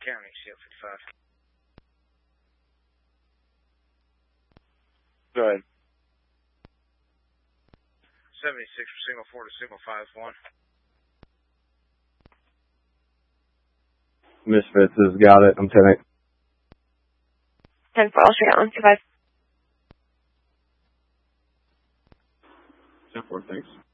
County, CL55. Go ahead. 76 for signal 4 to signal 5-1. Misfits has got it. I'm 10-8. 10 for all straight on 2-5. 10-4, thanks.